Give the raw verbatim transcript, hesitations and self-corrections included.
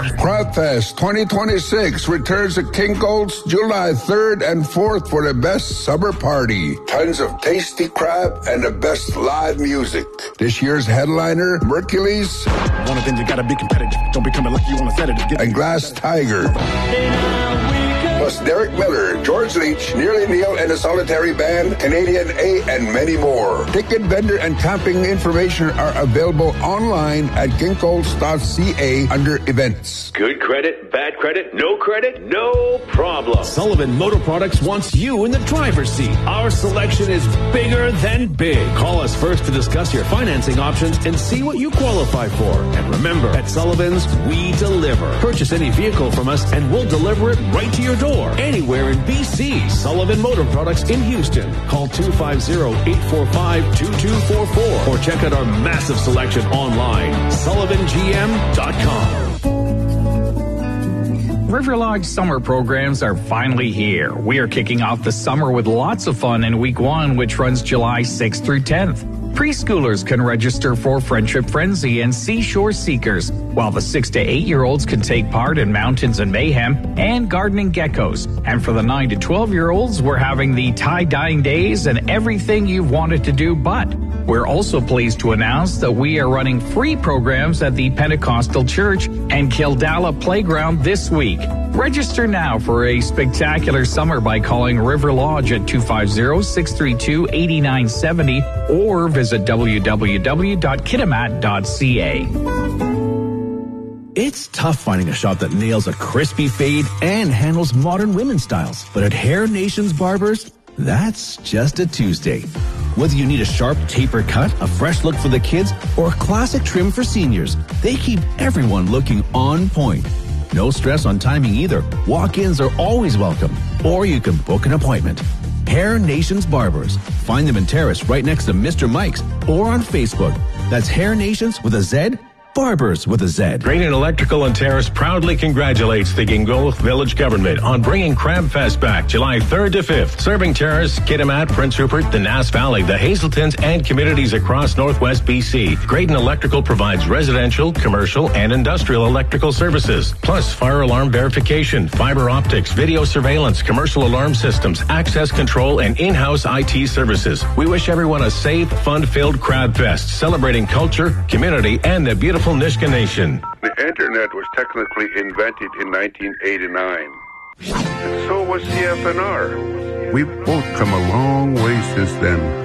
Crab Fest twenty twenty-six returns to Kinko's July third and fourth for the best summer party. Tons of tasty crab and the best live music. This year's headliner, Mercules. One of them, you gotta be competitive. Don't be coming like you want to set it. Get and Glass Tiger. Plus Derek Miller, George Leach, Nearly Neal and the Solitary Band, Canadian A, and many more. Ticket vendor and camping information are available online at kinkos dot c a under events. Good credit, bad credit, no credit, no problem. Sullivan Motor Products wants you in the driver's seat. Our selection is bigger than big. Call us first to discuss your financing options and see what you qualify for. And remember, at Sullivan's, we deliver. Purchase any vehicle from us and we'll deliver it right to your door. Anywhere in B C. Sullivan Motor Products in Houston. Call two five zero, eight four five, two two four four or check out our massive selection online. sullivan g m dot com. River Lodge summer programs are finally here. We are kicking off the summer with lots of fun in week one, which runs July sixth through tenth. Preschoolers can register for Friendship Frenzy and Seashore Seekers, while the six to eight year olds can take part in Mountains and Mayhem and Gardening Geckos. And for the nine to twelve year olds, we're having the tie-dyeing days and everything you've wanted to do but. We're also pleased to announce that we are running free programs at the Pentecostal Church and Kildala Playground this week. Register now for a spectacular summer by calling River Lodge at two five zero, six three two, eight nine seven zero or visit w w w dot kitimat dot c a. It's tough finding a shop that nails a crispy fade and handles modern women's styles. But at Hair Nations Barbers, that's just a Tuesday. Whether you need a sharp taper cut, a fresh look for the kids, or a classic trim for seniors, they keep everyone looking on point. No stress on timing either. Walk-ins are always welcome. Or you can book an appointment. Hair Nations Barbers. Find them in Terrace right next to Mister Mike's or on Facebook. That's Hair Nations with a Z, Barbers with a Z. Graydon Electrical and Terrace proudly congratulates the Gingolth Village Government on bringing Crab Fest back July third to fifth, serving Terrace, Kitimat, Prince Rupert, the Nass Valley, the Hazeltons, and communities across Northwest B C. Graydon Electrical provides residential, commercial, and industrial electrical services, plus fire alarm verification, fiber optics, video surveillance, commercial alarm systems, access control, and in-house I T services. We wish everyone a safe, fun-filled Crab Fest, celebrating culture, community, and the beautiful Nisga'a Nation. The internet was technically invented in nineteen eighty-nine. And so was C F N R. We've both come a long way since then.